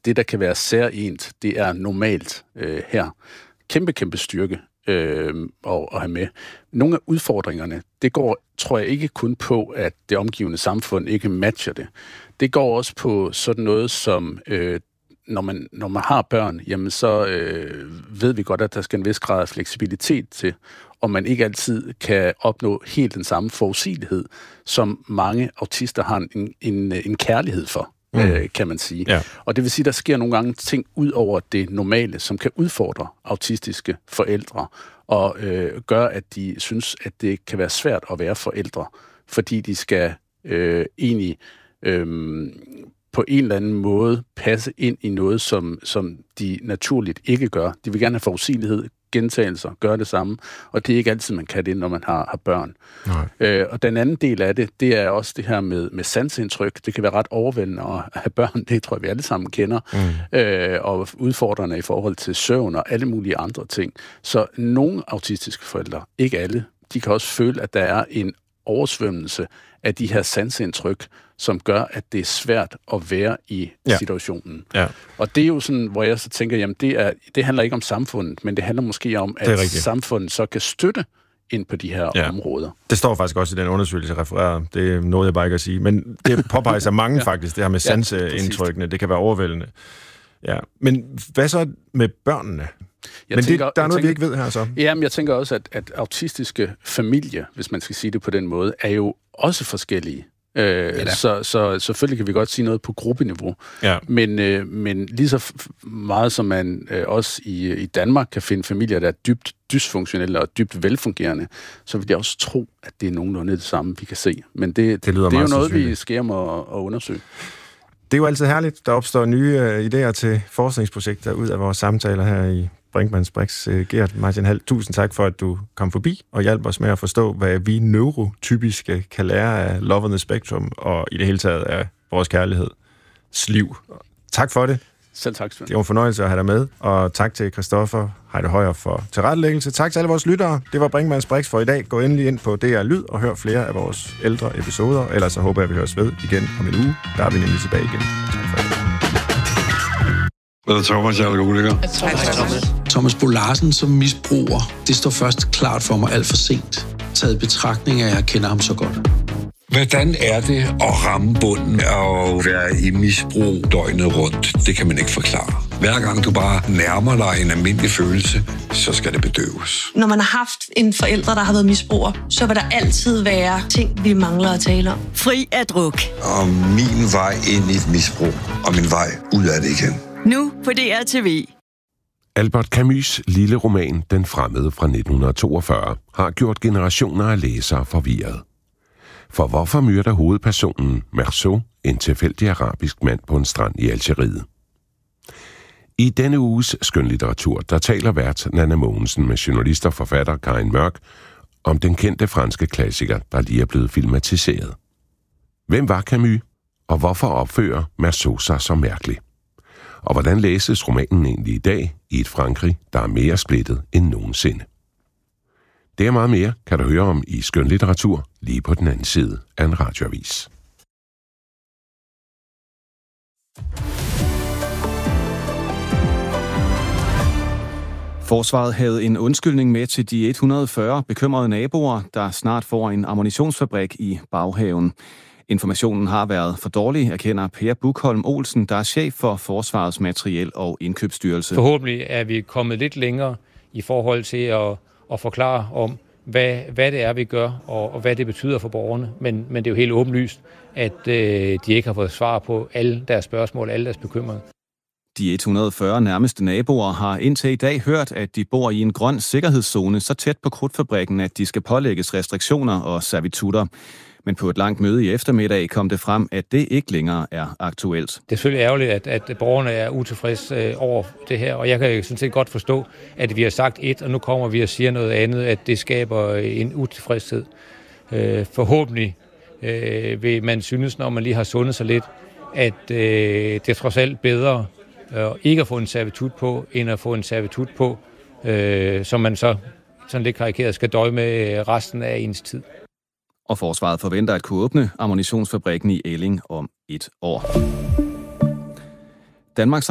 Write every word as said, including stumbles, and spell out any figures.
det, der kan være særligt, det er normalt øh, her. Kæmpe, kæmpe styrke øh, at, at have med. Nogle af udfordringerne, det går, tror jeg, ikke kun på, at det omgivende samfund ikke matcher det. Det går også på sådan noget som, øh, når, man, når man har børn, jamen så øh, ved vi godt, at der skal en vis grad af fleksibilitet til, og man ikke altid kan opnå helt den samme forudsigelighed, som mange autister har en, en, en kærlighed for, mm. øh, kan man sige. Ja. Og det vil sige, at der sker nogle gange ting ud over det normale, som kan udfordre autistiske forældre, og øh, gøre, at de synes, at det kan være svært at være forældre, fordi de skal øh, egentlig øh, på en eller anden måde passe ind i noget, som, som de naturligt ikke gør. De vil gerne have forudsigelighed, gentagelser, gøre det samme, og det er ikke altid, man kan det, når man har, har børn. Øh, og den anden del af det, det er også det her med, med sansindtryk. Det kan være ret overvældende at have børn, det tror jeg, vi alle sammen kender, mm. øh, og udfordrende i forhold til søvn og alle mulige andre ting. Så nogle autistiske forældre, ikke alle, de kan også føle, at der er en oversvømmelse af de her sansindtryk, som gør, at det er svært at være i ja. situationen. Ja. Og det er jo sådan, hvor jeg så tænker, jamen det, er, det handler ikke om samfundet, men det handler måske om, at samfundet så kan støtte ind på de her ja. områder. Det står faktisk også i den undersøgelse, jeg refererer. Det er noget, jeg bare ikke at sige. Men det påpeger sig mange ja. faktisk, det her med sansindtrykkene. Ja, det kan være overvældende. Ja. Men hvad så med børnene? Jeg men tænker, det, der er noget, tænker, vi ikke ved her så. Jamen, jeg tænker også, at, at autistiske familier, hvis man skal sige det på den måde, er jo også forskellige. Øh, så, så selvfølgelig kan vi godt sige noget på gruppeniveau. Ja. Men, øh, men lige så meget som man øh, også i, i Danmark kan finde familier, der er dybt dysfunktionelle og dybt velfungerende, så vil jeg også tro, at det er nogenlunde det samme, vi kan se. Men det, det, det er jo noget, vi skal og, og undersøge. Det er jo altid herligt. Der opstår nye øh, idéer til forskningsprojekter ud af vores samtaler her i Brinkmanns Brix. Gert Martin Hald, tusind tak for, at du kom forbi og hjalp os med at forstå, hvad vi neurotypisk kan lære af Love on the Spectrum og i det hele taget af vores kærlighedsliv. Tak for det. Selv tak, Svend. Det var en fornøjelse at have dig med, og tak til Christoffer Heide Højer for tilrettelæggelse. Tak til alle vores lyttere. Det var Brinkmanns Brix for i dag. Gå endelig ind på D R Lyd og hør flere af vores ældre episoder. Ellers så håber jeg, at vi høres ved igen om en uge. Der er vi nemlig tilbage igen. Tak for det. Hvad er Thomas, jeg er alkoholiker? Thomas. Thomas Bo Larsen som misbruger. Det står først klart for mig alt for sent. Taget betragtning af, at jeg kender ham så godt. Hvordan er det at ramme bunden og være i misbrug døgnet rundt? Det kan man ikke forklare. Hver gang du bare nærmer dig en almindelig følelse, så skal det bedøves. Når man har haft en forælder, der har været misbruger, så vil der altid være ting, vi mangler at tale om. Fri af druk. Og min vej ind i et misbrug, og min vej ud af det igen. Nu på D R T V. Albert Camus' lille roman Den fremmede fra nitten toogfyrre har gjort generationer af læsere forvirret. For hvorfor myrder hovedpersonen Meursault en tilfældig arabisk mand på en strand i Algeriet? I denne uges skønlitteratur, der taler vært Nanna Mogensen med journalist og forfatter Karin Mørk om den kendte franske klassiker, der lige er blevet filmatiseret. Hvem var Camus, og hvorfor opfører Meursault sig så mærkeligt? Og hvordan læses romanen egentlig i dag i et Frankrig, der er mere splittet end nogensinde? Det er meget mere, kan du høre om i skønlitteratur lige på den anden side af en radioavis. Forsvaret havde en undskyldning med til de et hundrede og fyrre bekymrede naboer, der snart får en ammunitionsfabrik i baghaven. Informationen har været for dårlig, erkender Per Bukholm Olsen, der er chef for Forsvarets Materiel- og Indkøbsstyrelse. Forhåbentlig er vi kommet lidt længere i forhold til at, at forklare om, hvad, hvad det er, vi gør, og, og hvad det betyder for borgerne. Men, men det er jo helt åbenlyst, at øh, de ikke har fået svar på alle deres spørgsmål, alle deres bekymringer. De et hundrede og fyrre nærmeste naboer har indtil i dag hørt, at de bor i en grøn sikkerhedszone så tæt på krudtfabrikken, at de skal pålægges restriktioner og servitutter. Men på et langt møde i eftermiddag kom det frem, at det ikke længere er aktuelt. Det er selvfølgelig ærgerligt, at, at borgerne er utilfredse over det her, og jeg kan sådan set godt forstå, at vi har sagt et, og nu kommer vi og siger noget andet, at det skaber en utilfredshed. Øh, forhåbentlig øh, vil man synes, når man lige har sundet sig lidt, at øh, det er trods alt bedre øh, ikke at få en servitut på, end at få en servitut på, øh, som man så sådan lidt karikeret skal døje med resten af ens tid. Og forsvaret forventer at kunne åbne ammunitionsfabrikken i Elling om et år. Danmarks